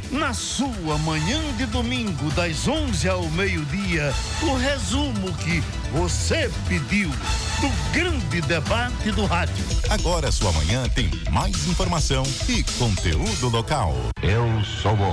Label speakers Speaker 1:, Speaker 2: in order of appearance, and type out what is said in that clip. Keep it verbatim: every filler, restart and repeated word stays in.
Speaker 1: Na sua manhã de domingo, das onze ao meio-dia, o resumo que você pediu do grande debate do rádio.
Speaker 2: Agora sua manhã tem mais informação e conteúdo local.
Speaker 3: Eu sou o